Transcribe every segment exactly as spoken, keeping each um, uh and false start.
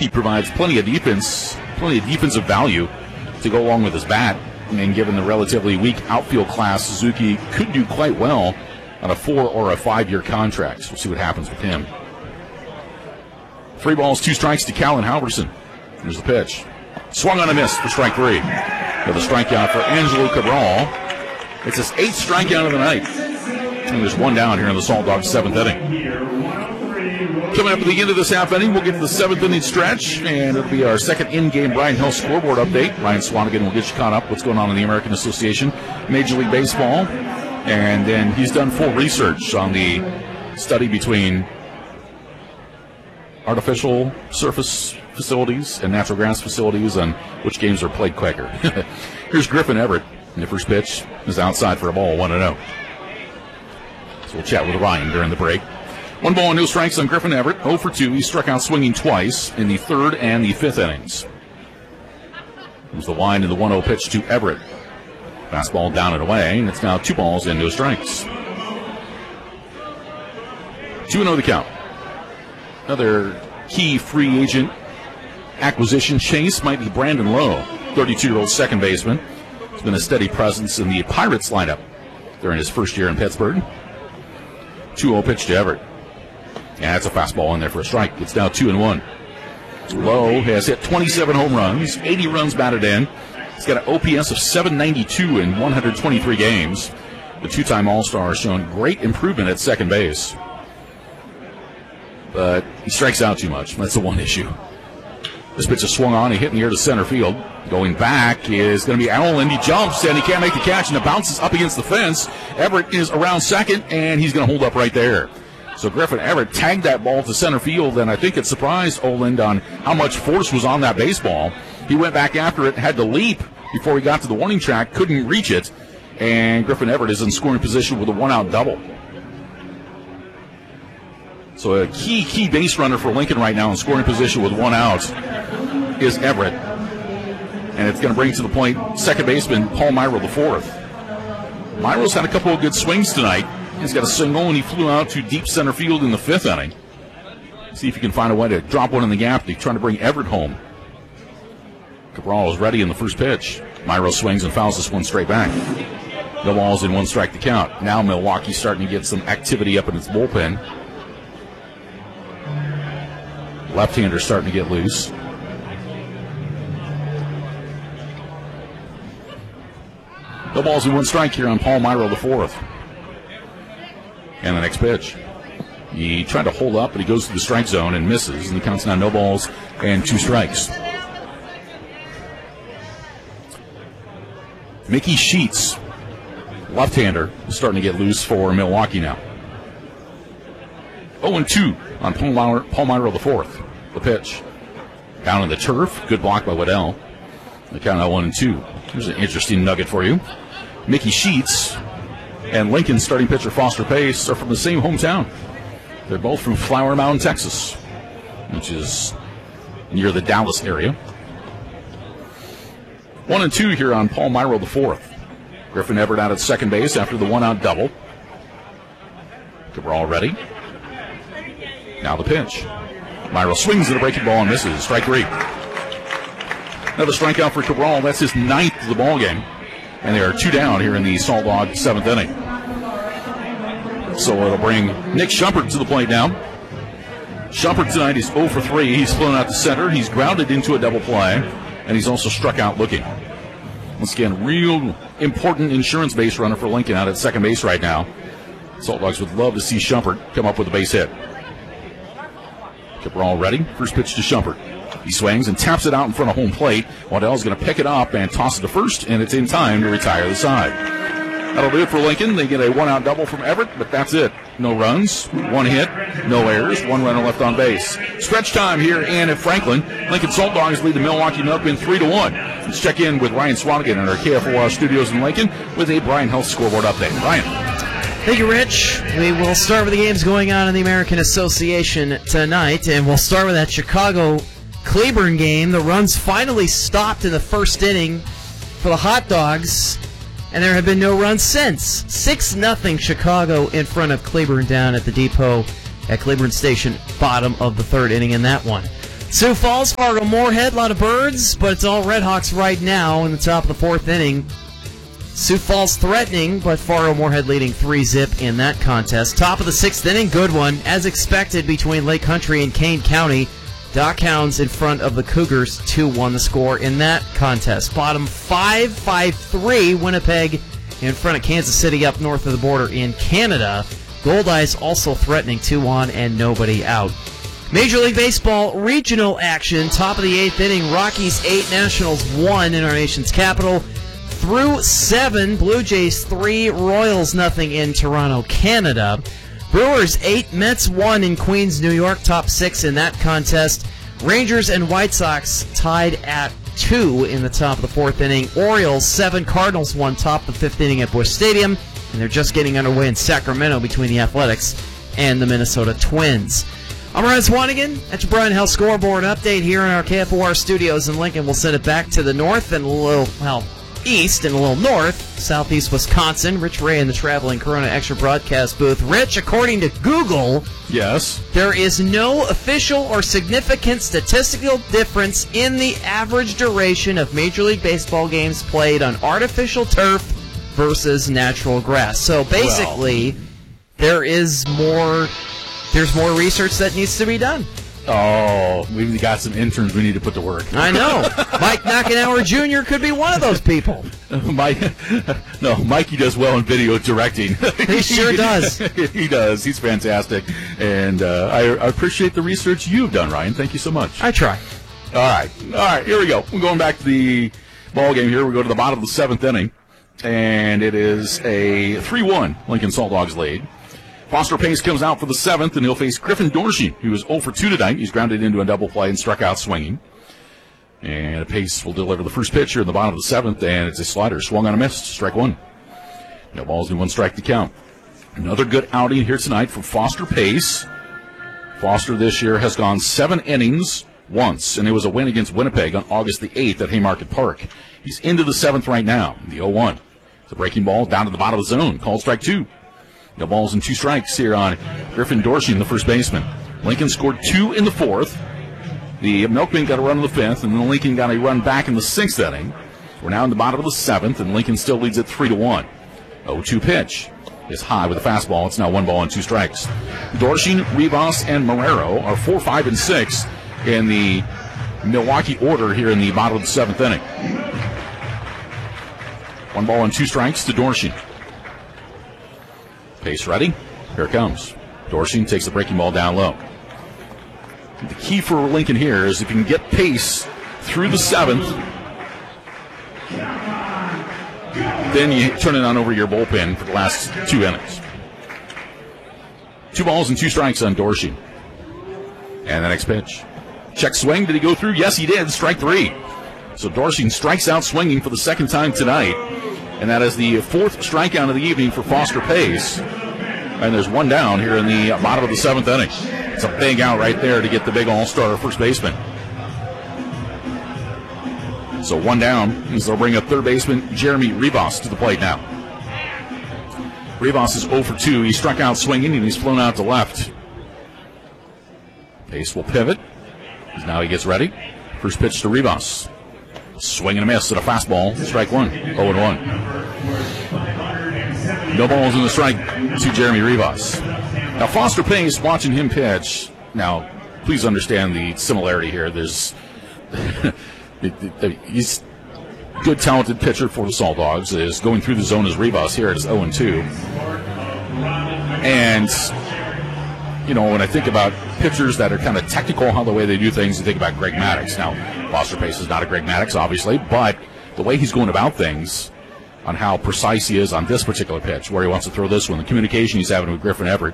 Suzuki provides plenty of defense, plenty of defensive value to go along with his bat. And given the relatively weak outfield class, Suzuki could do quite well on a four or a five-year contract. So we'll see what happens with him. Three balls, two strikes to Callan Halverson. Here's the pitch. Swung on a miss for strike three. With a strikeout for Angelo Cabral. It's his eighth strikeout of the night. And there's one down here in the Salt Dogs' seventh inning. Coming up at the end of this half inning, we'll get to the seventh inning stretch, and it'll be our second in-game Brian Hill scoreboard update. Ryan Swanigan will get you caught up what's going on in the American Association, Major League Baseball. And then he's done full research on the study between artificial surface facilities and natural grass facilities and which games are played quicker. Here's Griffin Everett. And the first pitch is outside for a ball, one and oh. So we'll chat with Ryan during the break. One ball and no strikes on Griffin Everett. oh for two. He struck out swinging twice in the third and the fifth innings. Here's the line in the one oh pitch to Everett. Fastball down and away, and it's now two balls and no strikes. two and oh the count. Another key free agent acquisition chase might be Brandon Lowe, thirty-two-year-old second baseman. He's been a steady presence in the Pirates lineup during his first year in Pittsburgh. two oh pitch to Everett. Yeah, that's a fastball in there for a strike. It's now two and one. Lowe has hit twenty-seven home runs, eighty runs batted in. He's got an O P S of seven ninety-two in one hundred twenty-three games. The two-time All-Star has shown great improvement at second base. But he strikes out too much. That's the one issue. This pitch is swung on. He hit in the air to center field. Going back is going to be Allen. He jumps, and he can't make the catch, and it bounces up against the fence. Everett is around second, and he's going to hold up right there. So Griffin Everett tagged that ball to center field, and I think it surprised Oland on how much force was on that baseball. He went back after it, had to leap before he got to the warning track, couldn't reach it, and Griffin Everett is in scoring position with a one-out double. So a key, key base runner for Lincoln right now in scoring position with one out is Everett. And it's going to bring to the point second baseman Paul Myro the fourth. Myro's had a couple of good swings tonight. He's got a single, and he flew out to deep center field in the fifth inning. See if he can find a way to drop one in the gap. He's trying to bring Everett home. Cabral is ready in the first pitch. Myro swings and fouls this one straight back. No balls in one strike to count. Now Milwaukee's starting to get some activity up in its bullpen. Left-hander starting to get loose. No balls in one strike here on Paul Myro the fourth. And the next pitch. He tried to hold up, but he goes to the strike zone and misses, and he counts now no balls and two strikes. Mickey Sheets, left-hander, is starting to get loose for Milwaukee now. oh and two on Paul Myro, Paul Myro the fourth. The pitch. Down on the turf. Good block by Waddell. The count now one and two. Here's an interesting nugget for you. Mickey Sheets and Lincoln starting pitcher Foster Pace are from the same hometown. They're both from Flower Mound, Texas, which is near the Dallas area. One and two here on Paul Myro the fourth. Griffin Everett out at second base after the one-out double. Cabral ready. Now the pitch. Myro swings at a breaking ball and misses. Strike three. Another strikeout for Cabral. That's his ninth of the ball game. And they are two down here in the Salt Dog seventh inning. So it'll bring Nick Shumpert to the plate now. Shumpert tonight is oh for three. He's flown out to center. He's grounded into a double play. And he's also struck out looking. Once again, real important insurance base runner for Lincoln out at second base right now. Salt Dogs would love to see Shumpert come up with a base hit. Cabral ready. First pitch to Shumpert. He swings and taps it out in front of home plate. Waddell's going to pick it up and toss it to first, and it's in time to retire the side. That'll do it for Lincoln. They get a one-out double from Everett, but that's it. No runs, one hit, no errors, one runner left on base. Stretch time here in at Franklin. Lincoln Salt Dogs lead the Milwaukee Milkmen three to one. Let's check in with Ryan Swanigan in our K F O R studios in Lincoln with a Brian Health scoreboard update. Ryan. Thank you, Rich. We will start with the games going on in the American Association tonight, and we'll start with that Chicago Cleburne game. The runs finally stopped in the first inning for the Hot Dogs, and there have been no runs since. six nothing Chicago in front of Cleburne down at the depot at Cleburne Station, bottom of the third inning in that one. Sioux Falls, Fargo Moorhead, a lot of birds, but it's all Redhawks right now in the top of the fourth inning. Sioux Falls threatening, but Fargo Moorhead leading three zip in that contest. Top of the sixth inning, good one, as expected between Lake Country and Kane County. Dock Hounds in front of the Cougars, two one the score in that contest. Bottom five, five three, Winnipeg in front of Kansas City up north of the border in Canada. Goldeyes also threatening, two on and nobody out. Major League Baseball regional action, top of the eighth inning, Rockies eight, Nationals one in our nation's capital. Through seven, Blue Jays three, Royals nothing in Toronto, Canada. Brewers eight, Mets one in Queens, New York, top six in that contest. Rangers and White Sox tied at two in the top of the fourth inning. Orioles seven, Cardinals one, top of the fifth inning at Busch Stadium. And they're just getting underway in Sacramento between the Athletics and the Minnesota Twins. I'm Ryan Swanigan. That's your Brian Hill scoreboard update here in our K F O R studios in Lincoln. We'll send it back to the north and a little, well, east and a little north, southeast Wisconsin. Rich Ray in the traveling Corona Extra broadcast booth. Rich, according to Google, yes, there is no official or significant statistical difference in the average duration of Major League Baseball games played on artificial turf versus natural grass. So basically, well, there is more, there's more research that needs to be done. Oh, we've got some interns we need to put to work. I know. Mike Knockenauer Junior could be one of those people. Mike, no, Mikey does well in video directing. He sure does. He does. He's fantastic. And uh, I, I appreciate the research you've done, Ryan. Thank you so much. I try. All right. All right, here we go. We're going back to the ball game here. We go to the bottom of the seventh inning, and it is a three one Lincoln Salt Dogs lead. Foster Pace comes out for the seventh, and he'll face Griffin Dorsey, who is zero for two tonight. He's grounded into a double play and struck out swinging. And Pace will deliver the first pitch here in the bottom of the seventh, and it's a slider. Swung on a miss. Strike one. No balls and one strike to count. Another good outing here tonight from Foster Pace. Foster this year has gone seven innings once, and it was a win against Winnipeg on August the eighth at Haymarket Park. He's into the seventh right now, the oh one. It's a breaking ball down to the bottom of the zone. Called strike two. No balls and two strikes here on Griffin Dorsey, the first baseman. Lincoln scored two in the fourth. The Milkmen got a run in the fifth, and then Lincoln got a run back in the sixth inning. We're now in the bottom of the seventh, and Lincoln still leads at three to one. oh two pitch is high with a fastball. It's now one ball and two strikes. Dorsey, Rivas, and Marrero are four, five, and six in the Milwaukee order here in the bottom of the seventh inning. One ball and two strikes to Dorsey. Pace ready. Here it comes. Dorsey takes the breaking ball down low. The key for Lincoln here is if you can get Pace through the seventh, then you turn it on over your bullpen for the last two innings. Two balls and two strikes on Dorsey. And the next pitch. Check swing. Did he go through? Yes, he did. Strike three. So Dorsey strikes out swinging for the second time tonight. And that is the fourth strikeout of the evening for Foster Pace. And there's one down here in the bottom of the seventh inning. It's a big out right there to get the big all-star first baseman. So one down as they'll bring up third baseman Jeremy Rivas to the plate now. Rivas is oh for two. He struck out swinging, and he's flown out to left. Pace will pivot. Now he gets ready. First pitch to Rivas. Swing and a miss at a fastball. Strike one. oh and one. No balls in the strike to Jeremy Rivas. Now, Foster Pace, watching him pitch. Now, please understand the similarity here. There's he's a good, talented pitcher for the Salt Dogs. Is going through the zone as Rivas here. It's oh and two. And, you know, when I think about pitchers that are kind of technical how the way they do things, you think about Greg Maddux. Now, Foster Pace is not a Greg Maddux, obviously, but the way he's going about things, on how precise he is on this particular pitch, where he wants to throw this one, the communication he's having with Griffin Everett,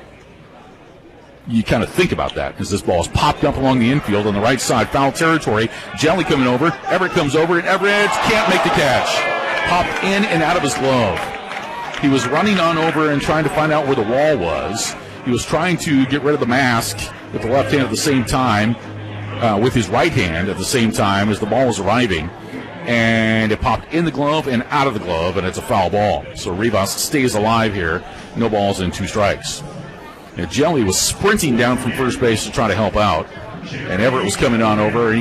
you kind of think about that as this ball is popped up along the infield on the right side, foul territory. Jelly coming over. Everett comes over, and Everett can't make the catch. Popped in and out of his glove. He was running on over and trying to find out where the wall was. He was trying to get rid of the mask with the left hand at the same time, uh, with his right hand at the same time as the ball was arriving. And it popped in the glove and out of the glove, and it's a foul ball. So Rivas stays alive here. No balls and two strikes. Now, Jelly was sprinting down from first base to try to help out. and Everett was coming on over.